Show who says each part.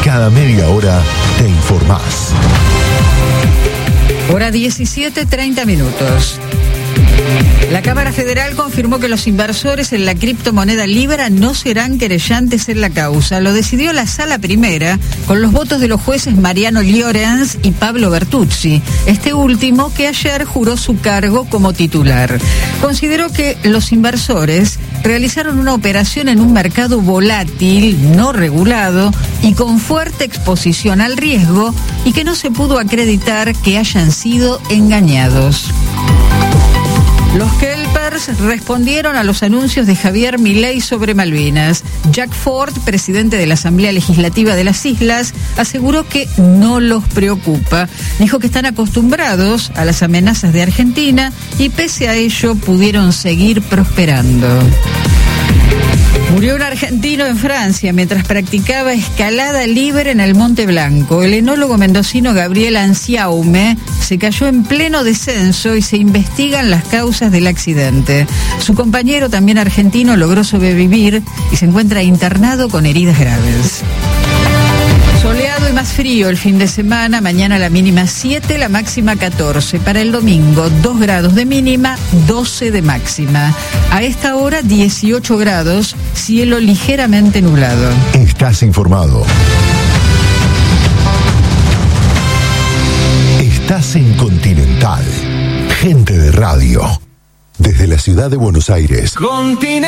Speaker 1: Cada media hora te informás.
Speaker 2: Hora 17:30. La Cámara Federal confirmó que los inversores en la criptomoneda Libra no serán querellantes en la causa. Lo decidió la Sala Primera con los votos de los jueces Mariano Llorens y Pablo Bertuzzi, este último que ayer juró su cargo como titular. Consideró que los inversores realizaron una operación en un mercado volátil, no regulado y con fuerte exposición al riesgo y que no se pudo acreditar que hayan sido engañados. Los Kelpers respondieron a los anuncios de Javier Milei sobre Malvinas. Jack Ford, presidente de la Asamblea Legislativa de las Islas, aseguró que no los preocupa. Dijo que están acostumbrados a las amenazas de Argentina y pese a ello pudieron seguir prosperando. Murió un argentino en Francia mientras practicaba escalada libre en el Monte Blanco. El enólogo mendocino Gabriel Anciaume se cayó en pleno descenso y se investigan las causas del accidente. Su compañero, también argentino, logró sobrevivir y se encuentra internado con heridas graves. Soleado y más frío el fin de semana, mañana la mínima 7, la máxima 14. Para el domingo, 2 grados de mínima, 12 de máxima. A esta hora, 18 grados, cielo ligeramente nublado.
Speaker 1: Estás informado. Estás en Continental. Gente de radio. Desde la ciudad de Buenos Aires.